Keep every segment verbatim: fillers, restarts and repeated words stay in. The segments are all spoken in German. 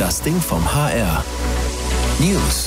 Das Ding vom H R. News.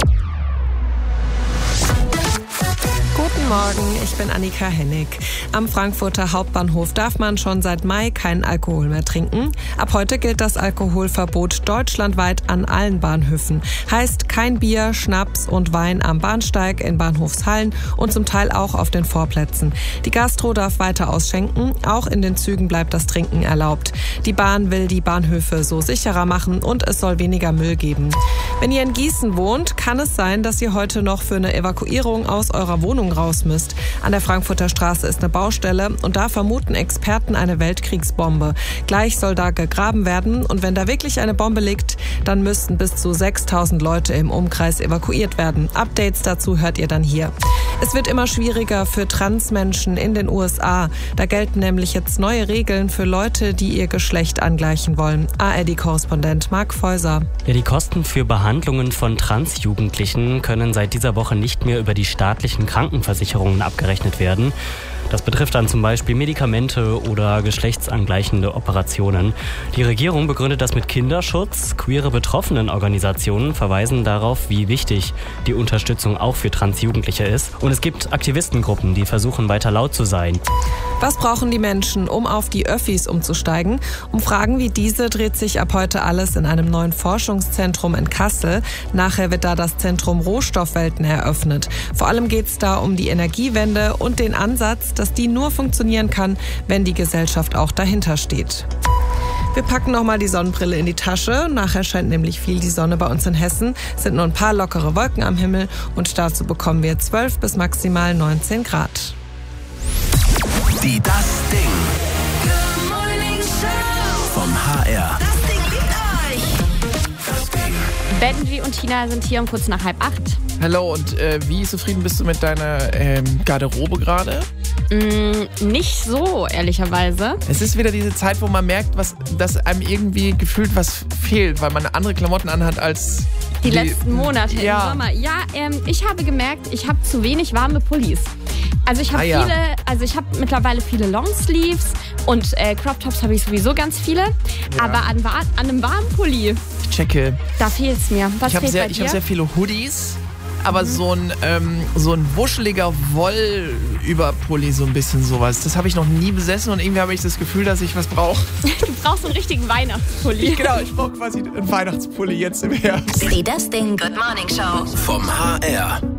Guten Morgen, ich bin Annika Hennig. Am Frankfurter Hauptbahnhof darf man schon seit Mai keinen Alkohol mehr trinken. Ab heute gilt das Alkoholverbot deutschlandweit an allen Bahnhöfen. Heißt kein Bier, Schnaps und Wein am Bahnsteig, in Bahnhofshallen und zum Teil auch auf den Vorplätzen. Die Gastro darf weiter ausschenken, auch in den Zügen bleibt das Trinken erlaubt. Die Bahn will die Bahnhöfe so sicherer machen und es soll weniger Müll geben. Wenn ihr in Gießen wohnt, kann es sein, dass ihr heute noch für eine Evakuierung aus eurer Wohnung raus müsst. An der Frankfurter Straße ist eine Baustelle und da vermuten Experten eine Weltkriegsbombe. Gleich soll da gegraben werden und wenn da wirklich eine Bombe liegt, dann müssten bis zu sechstausend Leute im Umkreis evakuiert werden. Updates dazu hört ihr dann hier. Es wird immer schwieriger für Transmenschen in den U S A. Da gelten nämlich jetzt neue Regeln für Leute, die ihr Geschlecht angleichen wollen. A R D-Korrespondent Marc Feuser. Ja, die Kosten für Behandlungen von Transjugendlichen können seit dieser Woche nicht mehr über die staatlichen Krankenversicherungen abgerechnet werden. Das betrifft dann zum Beispiel Medikamente oder geschlechtsangleichende Operationen. Die Regierung begründet das mit Kinderschutz. Queere Betroffenenorganisationen verweisen darauf, wie wichtig die Unterstützung auch für Transjugendliche ist. Und es gibt Aktivistengruppen, die versuchen, weiter laut zu sein. Was brauchen die Menschen, um auf die Öffis umzusteigen? Um Fragen wie diese dreht sich ab heute alles in einem neuen Forschungszentrum in Kassel. Nachher wird da das Zentrum Rohstoffwelten eröffnet. Vor allem geht es da um die Energiewende und den Ansatz, dass die nur funktionieren kann, wenn die Gesellschaft auch dahinter steht. Wir packen nochmal die Sonnenbrille in die Tasche. Nachher scheint nämlich viel die Sonne bei uns in Hessen. Es sind nur ein paar lockere Wolken am Himmel und dazu bekommen wir zwölf bis maximal neunzehn Grad. Die Das Ding. Good Morning Show. Vom H R. Das Ding liegt euch. Das Ding. Benji und Tina sind hier um kurz nach halb acht. Hallo, und äh, wie zufrieden bist du mit deiner ähm, Garderobe gerade? Mm, nicht so, ehrlicherweise. Es ist wieder diese Zeit, wo man merkt, was, dass einem irgendwie gefühlt was fehlt, weil man andere Klamotten anhat als Die, die letzten Monate ja. im Sommer. Ja, ähm, ich habe gemerkt, ich habe zu wenig warme Pullis. Also ich habe Ah, ja. viele, also ich habe mittlerweile viele Longsleeves und äh, Crop Tops habe ich sowieso ganz viele. Ja. Aber an, wa- an einem warmen Pulli, Ich checke. da fehlt es mir. Was Ich habe fehlt sehr, bei ich dir? hab sehr viele Hoodies, aber mhm. so ein ähm, so ein wuscheliger Wollüberpulli, so ein bisschen sowas. Das habe ich noch nie besessen und irgendwie habe ich das Gefühl, dass ich was brauche. Du brauchst einen richtigen Weihnachtspulli. Genau, ich brauche quasi einen Weihnachtspulli jetzt im Herbst. Die Das Ding Good Morning Show. Vom H R.